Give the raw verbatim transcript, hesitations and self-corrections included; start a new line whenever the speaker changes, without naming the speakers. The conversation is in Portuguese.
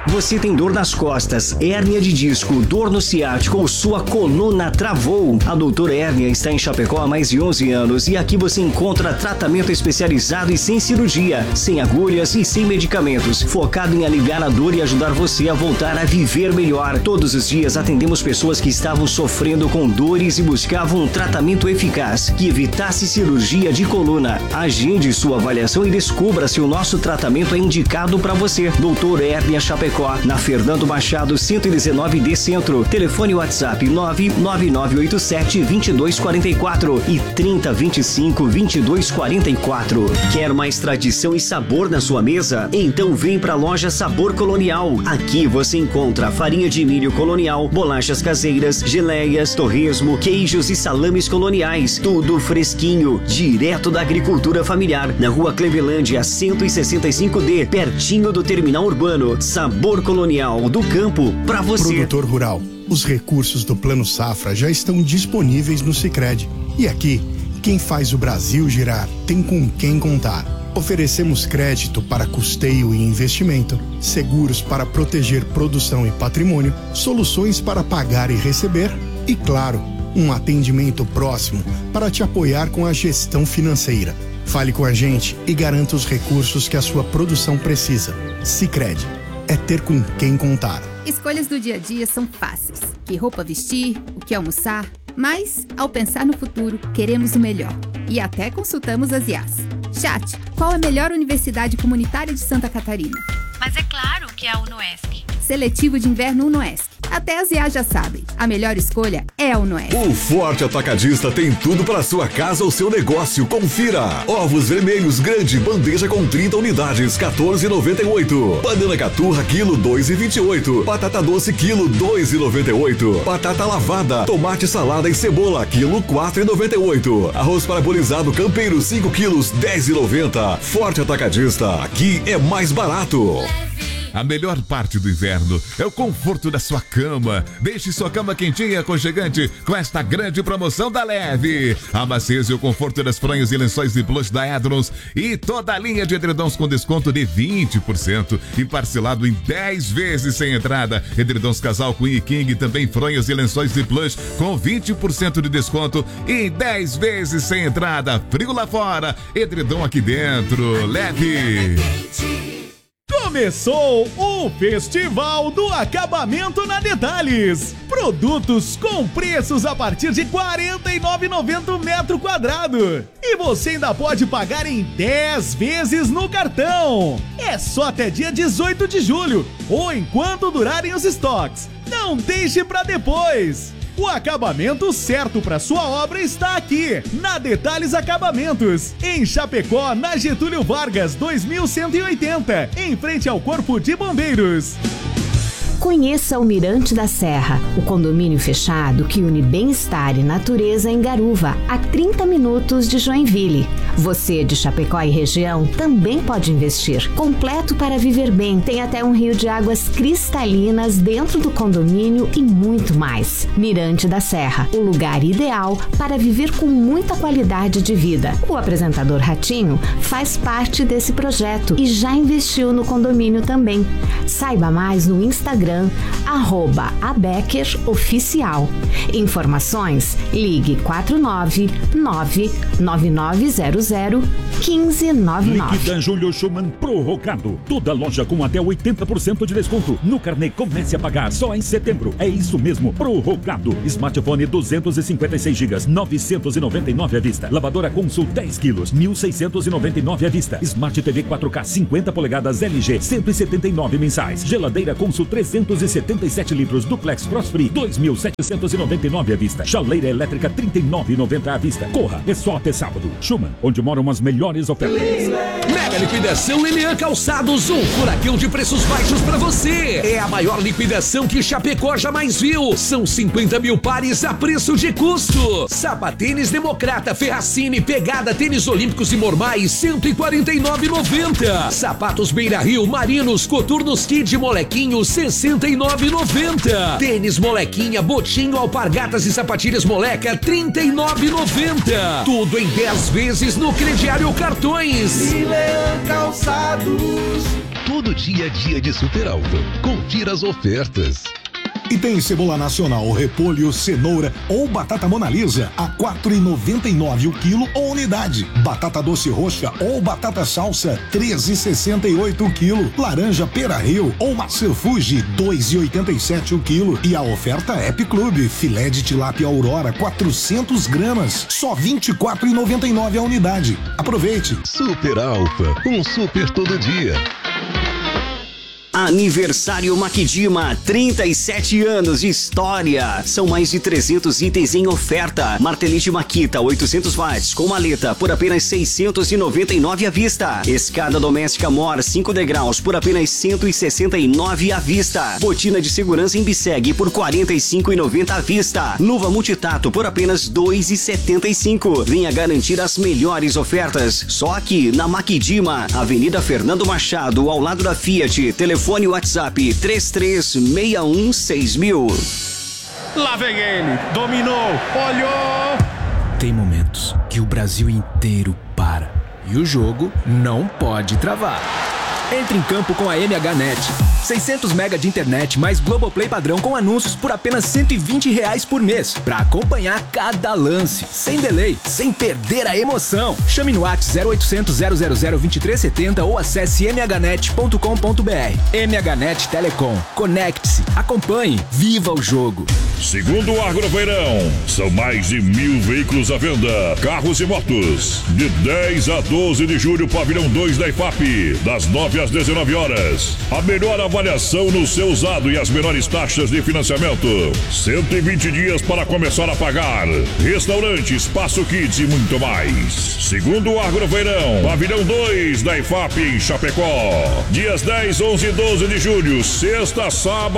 Você tem dor nas costas, hérnia de disco, dor no ciático ou sua coluna travou? A Doutora Hérnia está em Chapecó há mais de onze anos e aqui você encontra tratamento especializado e sem cirurgia, sem agulhas e sem medicamentos, focado em aliviar a dor e ajudar você a voltar a viver melhor. Todos os dias atendemos pessoas que estavam sofrendo com dores e buscavam um tratamento eficaz que evitasse cirurgia de coluna. Agende sua avaliação e descubra se o nosso tratamento é indicado para você. Doutora Hérnia Chapecó, na Fernando Machado cento e dezenove D Centro. Telefone WhatsApp nove nove nove oito sete dois dois quatro quatro e trinta, vinte e cinco, vinte e dois quarenta e quatro. Quer mais tradição e sabor na sua mesa? Então vem pra loja Sabor Colonial. Aqui você encontra farinha de milho colonial, bolachas caseiras, geleias, torresmo, queijos e salames coloniais. Tudo fresquinho, direto da agricultura familiar. Na rua Clevelândia cento e sessenta e cinco D, pertinho do terminal urbano. Sabor Colonial, do campo pra você.
Produtor rural, os recursos do Plano Safra já estão disponíveis no Sicredi. E aqui, quem faz o Brasil girar tem com quem contar. Oferecemos crédito para custeio e investimento, seguros para proteger produção e patrimônio, soluções para pagar e receber e, claro, um atendimento próximo para te apoiar com a gestão financeira. Fale com a gente e garanta os recursos que a sua produção precisa. Sicredi. É ter com quem contar.
Escolhas do dia a dia são fáceis. Que roupa vestir, o que almoçar. Mas, ao pensar no futuro, queremos o melhor. E até consultamos as I As. Chat, qual a melhor universidade comunitária de Santa Catarina?
Mas é claro que é a UNOESC.
Seletivo de inverno UNOESC. Até as I As já sabem. A melhor escolha é a UNOESC.
O Forte Atacadista tem tudo para sua casa ou seu negócio. Confira. Ovos vermelhos grande, bandeja com trinta unidades, quatorze e noventa e oito. Banana caturra, quilo, dois e vinte e oito. Batata doce, quilo, dois e noventa e oito. Batata lavada, tomate, salada e cebola, quilo, quatro e noventa e oito. Arroz parabolizado campeiro, cinco quilos, dez e noventa. Forte Atacadista, aqui é mais barato.
A melhor parte do inverno é o conforto da sua cama. Deixe sua cama quentinha e aconchegante com esta grande promoção da Leve. A maciez e o conforto das fronhas e lençóis de plush da Edrons e toda a linha de edredons com desconto de vinte por cento e parcelado em dez vezes sem entrada. Edredons casal Queen e King, também fronhas e lençóis de plush com vinte por cento de desconto e dez vezes sem entrada. Frio lá fora, edredom aqui dentro. Leve.
Começou o Festival do Acabamento na Detalhes. Produtos com preços a partir de quarenta e nove reais e noventa centavos o metro quadrado. E você ainda pode pagar em dez vezes no cartão. É só até dia dezoito de julho ou enquanto durarem os estoques. Não deixe para depois. O acabamento certo para sua obra está aqui, na Detalhes Acabamentos, em Chapecó, na Getúlio Vargas, dois mil cento e oitenta, em frente ao Corpo de Bombeiros.
Conheça o Mirante da Serra, o condomínio fechado que une bem-estar e natureza em Garuva, a trinta minutos de Joinville. Você de Chapecó e região também pode investir. Completo para viver bem, tem até um rio de águas cristalinas dentro do condomínio e muito mais. Mirante da Serra, o lugar ideal para viver com muita qualidade de vida. O apresentador Ratinho faz parte desse projeto e já investiu no condomínio também. Saiba mais no Instagram arroba Abecker Oficial. Informações, ligue quatro nove nove nove nove zero zero um cinco nove nove.
Liquida Julho Schumann prorrogado. Toda loja com até oitenta por cento de desconto. No carnê comece a pagar só em setembro. É isso mesmo, prorrogado. Smartphone duzentos e cinquenta e seis gigas, novecentos e noventa e nove à vista. Lavadora Consul dez quilos, mil seiscentos e noventa e nove à vista. Smart T V quatro K cinquenta polegadas L G, cento e setenta e nove mensais. Geladeira Consul trezentos e setenta e sete litros Duplex Frost Free, dois mil setecentos e noventa e nove à vista. Chaleira elétrica trinta e nove reais e noventa centavos à vista. Corra, é só até sábado. Schumann, onde moram as melhores ofertas.
Mega liquidação Lilian Calçados, um furacão de preços baixos pra você. É a maior liquidação que Chapecó jamais viu. São cinquenta mil pares a preço de custo. Sapatênis Democrata, Ferracini, Pegada, tênis olímpicos e normais, cento e quarenta e nove reais e noventa centavos. Sapatos Beira Rio, Marinos, Coturnos Kid Molequinho, sessenta e nove reais e noventa centavos. Tênis Molequinha, Botinho, Alpargatas e Sapatilhas Moleca, trinta e nove reais e noventa centavos. Tudo em dez vezes no crediário cartões.
Milan Calçados. Todo dia é dia de Super Alfa. Confira as ofertas.
E tem cebola nacional, repolho, cenoura ou batata monalisa a quatro reais e noventa e nove centavos o quilo ou unidade. Batata doce roxa ou batata salsa treze reais e sessenta e oito centavos o quilo. Laranja Pera Rio ou maçã Fuji dois reais e oitenta e sete centavos o quilo. E a oferta App Club, filé de tilápia Aurora quatrocentas gramas, só vinte e quatro reais e noventa e nove centavos a unidade. Aproveite.
Super Alfa, um super todo dia.
Aniversário Maquidima, trinta e sete anos de história. São mais de trezentos itens em oferta. Martelite Makita oitocentos watts com maleta por apenas seiscentos e noventa e nove à vista. Escada doméstica Mor cinco degraus por apenas cento e sessenta e nove à vista. Botina de segurança em Bisseg por quarenta e cinco reais e noventa à vista. Luva multitato por apenas dois reais e setenta e cinco. Venha garantir as melhores ofertas só aqui na Maquidima, Avenida Fernando Machado, ao lado da Fiat. Telefone Fone WhatsApp três três seis um seis mil.
Lá vem ele, dominou, olhou. Tem momentos que o Brasil inteiro para e o jogo não pode travar. Entre em campo com a M H Net. seiscentos mega de internet mais Globoplay padrão com anúncios por apenas cento e vinte reais por mês. Pra acompanhar cada lance, sem delay, sem perder a emoção. Chame no WhatsApp zero oitocentos, zero zero zero, vinte e três setenta ou acesse m h net ponto com ponto b r. M H Net Telecom. Conecte-se, acompanhe, viva o jogo.
Segundo o Agroveirão, são mais de mil veículos à venda, carros e motos. De dez a doze de julho, pavilhão dois da I F A P, das nove às dezenove horas. A melhor avaliação no seu usado e as menores taxas de financiamento. cento e vinte dias para começar a pagar. Restaurante, espaço kids e muito mais. Segundo o Agroveirão, pavilhão dois da I F A P em Chapecó. Dias dez, onze e doze de julho, sexta, sábado.